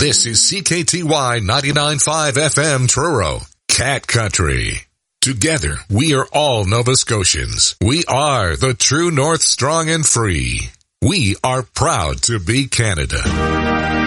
This is CKTY 99.5 FM Truro, Cat Country. Together, we are all Nova Scotians. We are the true North, strong and free. We are proud to be Canada.